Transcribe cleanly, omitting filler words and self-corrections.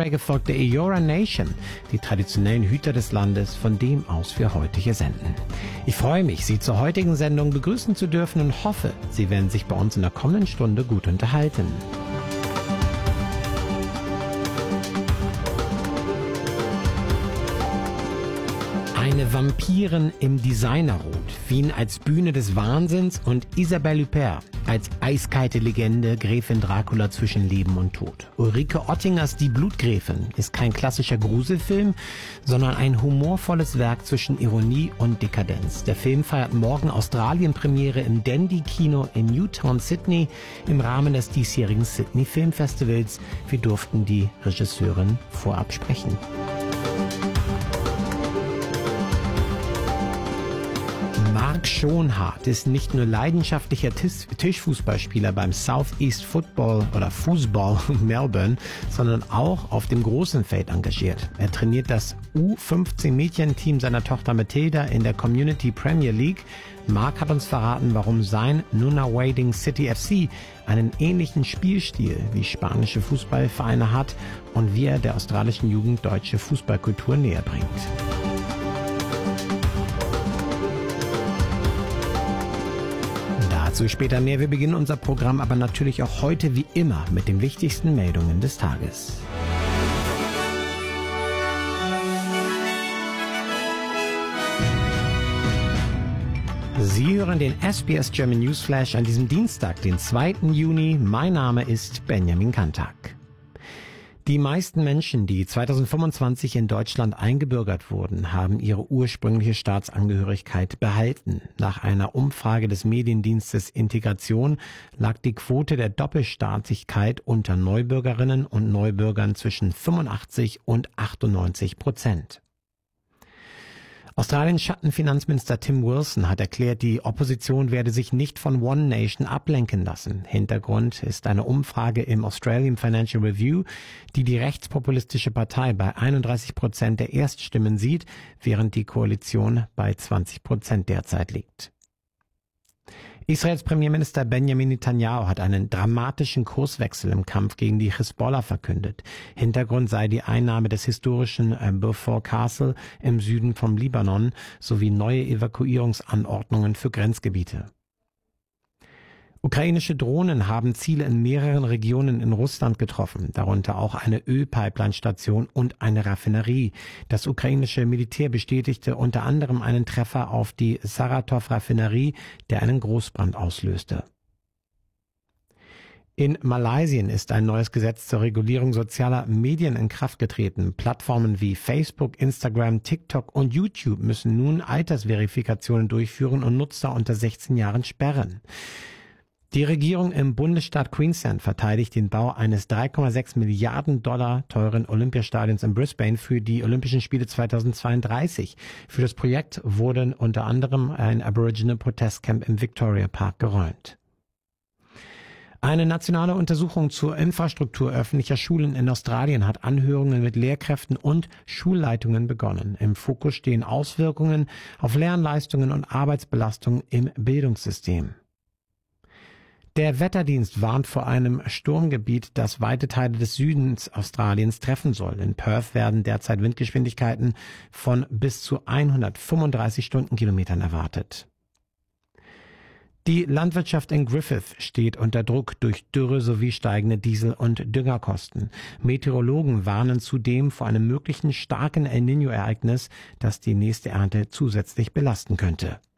Tuareg folgte Eora Nation, die traditionellen Hüter des Landes, von dem aus wir heute hier senden. Ich freue mich, Sie zur heutigen Sendung begrüßen zu dürfen und hoffe, Sie werden sich bei uns in der kommenden Stunde gut unterhalten. Eine Vampirin im Designerrot, Wien als Bühne des Wahnsinns und Isabelle Huppert als eiskalte Legende, Gräfin Dracula zwischen Leben und Tod. Ulrike Ottingers Die Blutgräfin ist kein klassischer Gruselfilm, sondern ein humorvolles Werk zwischen Ironie und Dekadenz. Der Film feiert morgen Australien-Premiere im Dandy-Kino in Newtown, Sydney, im Rahmen des diesjährigen Sydney Filmfestivals. Wir durften die Regisseurin vorab sprechen. Marc Schonhardt ist nicht nur leidenschaftlicher Tischfußballspieler beim South East Football oder Fußball Melbourne, sondern auch auf dem großen Feld engagiert. Er trainiert das U15-Mädchenteam seiner Tochter Matilda in der Community Premier League. Marc hat uns verraten, warum sein Nunawading City FC einen ähnlichen Spielstil wie spanische Fußballvereine hat und wie er der australischen Jugend deutsche Fußballkultur näher bringt. Dazu später mehr. Wir beginnen unser Programm aber natürlich auch heute wie immer mit den wichtigsten Meldungen des Tages. Sie hören den SBS German Newsflash an diesem Dienstag, den 2. Juni. Mein Name ist Benjamin Kantak. Die meisten Menschen, die 2025 in Deutschland eingebürgert wurden, haben ihre ursprüngliche Staatsangehörigkeit behalten. Nach einer Umfrage des Mediendienstes Integration lag die Quote der Doppelstaatlichkeit unter Neubürgerinnen und Neubürgern zwischen 85 und 98%. Australiens Schattenfinanzminister Tim Wilson hat erklärt, die Opposition werde sich nicht von One Nation ablenken lassen. Hintergrund ist eine Umfrage im Australian Financial Review, die rechtspopulistische Partei bei 31% der Erststimmen sieht, während die Koalition bei 20% derzeit liegt. Israels Premierminister Benjamin Netanyahu hat einen dramatischen Kurswechsel im Kampf gegen die Hisbollah verkündet. Hintergrund sei die Einnahme des historischen Beaufort Castle im Süden vom Libanon sowie neue Evakuierungsanordnungen für Grenzgebiete. Ukrainische Drohnen haben Ziele in mehreren Regionen in Russland getroffen, darunter auch eine Ölpipeline-Station und eine Raffinerie. Das ukrainische Militär bestätigte unter anderem einen Treffer auf die Saratow-Raffinerie, der einen Großbrand auslöste. In Malaysia ist ein neues Gesetz zur Regulierung sozialer Medien in Kraft getreten. Plattformen wie Facebook, Instagram, TikTok und YouTube müssen nun Altersverifikationen durchführen und Nutzer unter 16 Jahren sperren. Die Regierung im Bundesstaat Queensland verteidigt den Bau eines 3,6 Milliarden Dollar teuren Olympiastadions in Brisbane für die Olympischen Spiele 2032. Für das Projekt wurde unter anderem ein Aboriginal-Protestcamp im Victoria Park geräumt. Eine nationale Untersuchung zur Infrastruktur öffentlicher Schulen in Australien hat Anhörungen mit Lehrkräften und Schulleitungen begonnen. Im Fokus stehen Auswirkungen auf Lernleistungen und Arbeitsbelastung im Bildungssystem. Der Wetterdienst warnt vor einem Sturmgebiet, das weite Teile des Südens Australiens treffen soll. In Perth werden derzeit Windgeschwindigkeiten von bis zu 135 Stundenkilometern erwartet. Die Landwirtschaft in Griffith steht unter Druck durch Dürre sowie steigende Diesel- und Düngerkosten. Meteorologen warnen zudem vor einem möglichen starken El Niño-Ereignis, das die nächste Ernte zusätzlich belasten könnte.